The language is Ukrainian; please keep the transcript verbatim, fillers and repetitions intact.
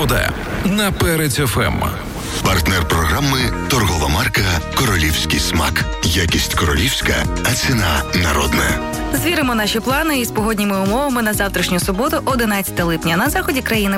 Погода на Перець еф ем. Партнер програми торгова марка «Королівський смак». Якість королівська, а ціна народна. Звіримо наші плани із погодніми умовами на завтрашню суботу, одинадцяте липня. На заході країни